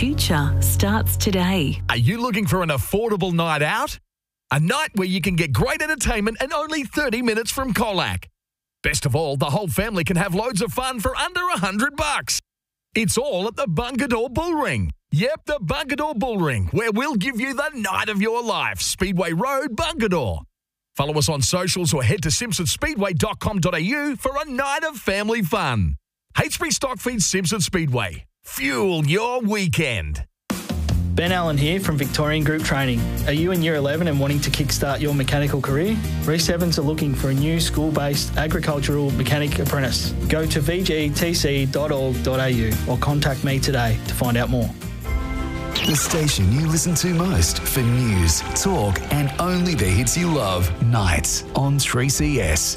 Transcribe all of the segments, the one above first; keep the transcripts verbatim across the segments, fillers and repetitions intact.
future starts today. Are you looking for an affordable night out? A night where you can get great entertainment and only thirty minutes from Colac. Best of all, the whole family can have loads of fun for under a hundred bucks. It's all at the Bungadore Bullring. Yep, the Bungadore Bullring, where we'll give you the night of your life. Speedway Road, Bungadore. Follow us on socials or head to simpson speedway dot com dot a u for a night of family fun. Hastbury Stockfeed Simpson Speedway. Fuel your weekend. Ben Allen here from Victorian Group Training. Are you in Year eleven and wanting to kickstart your mechanical career? Reece Evans are looking for a new school-based agricultural mechanic apprentice. Go to v g t c dot org dot a u or contact me today to find out more. The station you listen to most for news, talk and only the hits you love. Nights on three C S.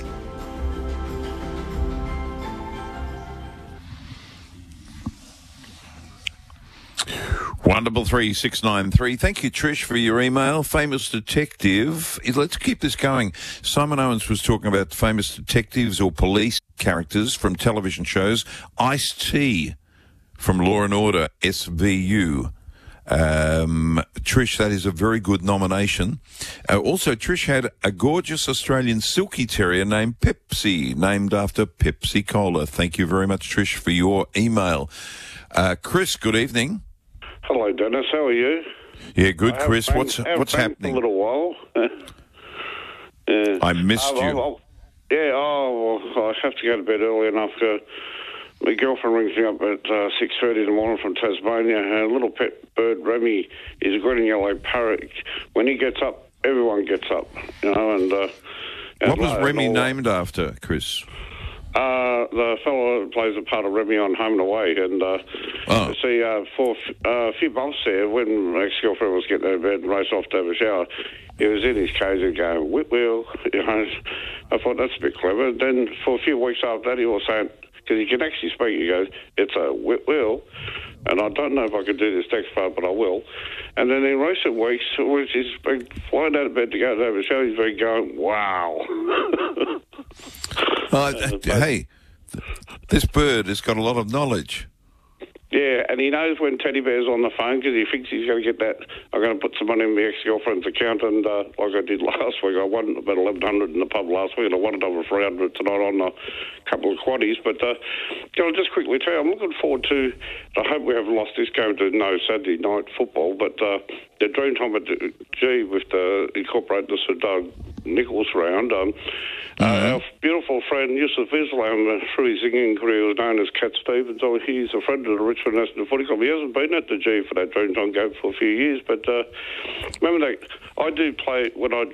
Wonderful three six nine three. Thank you, Trish, for your email. Famous detective. Let's keep this going. Simon Owens was talking about famous detectives or police characters from television shows. Ice-T from Law and Order S V U. Um, Trish, that is a very good nomination. Uh, also, Trish had a gorgeous Australian silky terrier named Pepsi, named after Pepsi Cola. Thank you very much, Trish, for your email. Uh, Chris, good evening. Hello, Dennis. How are you? Yeah, good, I Chris. been, What's what's happening? For a little while. yeah. I missed uh, you. I'll, I'll, yeah. Oh, well, I have to go to bed early enough. Uh, my girlfriend rings me up at uh, six thirty in the morning from Tasmania. Her little pet bird, Remy, is a green and yellow parrot. When he gets up, everyone gets up. You know, and uh, what and, was uh, Remy all, named after, Chris? Uh, the fellow that plays a part of Remy on Home and Away. And uh, oh. see, uh, for uh, a few months there, when my ex-girlfriend was getting out of bed and raced off to have a shower, he was in his cage and going, whip-wheel. You know, I thought, that's a bit clever. Then for a few weeks after that, he was saying, because he can actually speak, he goes, it's a whip-wheel. And I don't know if I can do this next part, but I will. And then in recent weeks, when he's been flying out of bed to go to have a show, he's been going, wow. Uh, hey, this bird has got a lot of knowledge. Yeah, and he knows when Teddy Bear's on the phone because he thinks he's going to get that. I'm going to put some money in my ex-girlfriend's account, and uh, like I did last week, I won about eleven hundred in the pub last week, and I won another three hundred tonight on a couple of quaddies. But uh, I'll just quickly tell you, I'm looking forward to. I hope we haven't lost this game to no Saturday night football, but uh, the Dreamtime at G with the incorporate the Sir Doug Nichols round. Um, mm-hmm. uh, our beautiful friend Yusuf Islam, uh, through his singing career, was known as Cat Stevens. Oh, he's a friend of the Richmond National Footy Club. He hasn't been at the G for that Dreamtime game for a few years, but uh, remember that I do play when I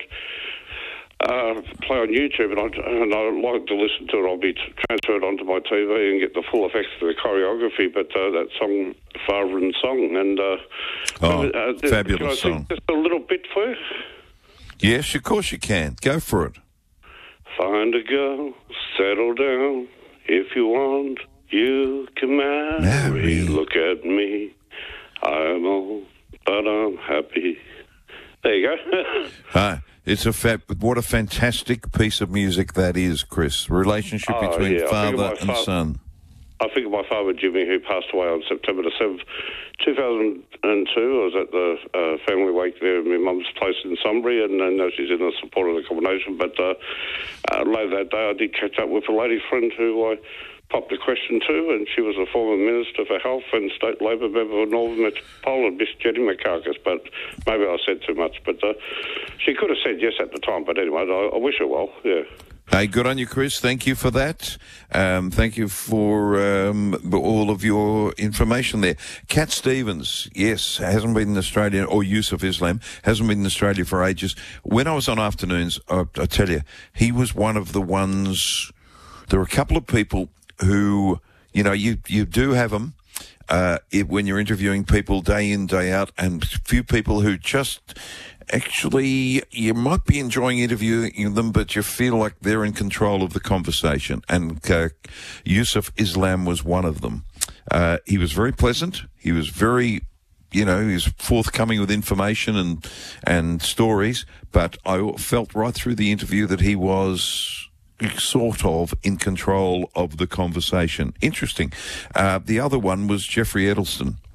uh, play on YouTube, and I, and I like to listen to it. I'll be transferred onto my T V and get the full effects of the choreography. But uh, that song, Father and Song, and uh, oh, uh, fabulous can I song. Just a little bit for you. Yes, of course you can. Go for it. Find a girl, settle down. If you want, you can marry. Marry. Look at me. I'm old, but I'm happy. There you go. uh, it's a fa- what a fantastic piece of music that is, Chris. Relationship oh, between yeah. father and fa- son. I think of my father, Jimmy, who passed away on September the seventh, two thousand two. I was at the uh, family wake there at my mum's place in Sunbury, and I know she's in the support of the combination. But uh, uh, later that day, I did catch up with a lady friend who I popped a question to, and she was a former Minister for Health and State Labor member of Northern Metropolitan, Miss Jenny McCarcus, but maybe I said too much. But uh, she could have said yes at the time, but anyway, I, I wish her well, yeah. Hey, good on you, Chris. Thank you for that. Um, thank you for um, all of your information there. Cat Stevens, yes, hasn't been in Australia, or Yusuf Islam, hasn't been in Australia for ages. When I was on afternoons, I, I tell you, he was one of the ones, there are a couple of people who, you know, you, you do have them uh, it, when you're interviewing people day in, day out, and few people who just actually, you might be enjoying interviewing them, but you feel like they're in control of the conversation. And uh, Yusuf Islam was one of them. Uh, he was very pleasant. He was very, you know, he was forthcoming with information and and stories. But I felt right through the interview that he was sort of in control of the conversation. Interesting. Uh, the other one was Jeffrey Edelson.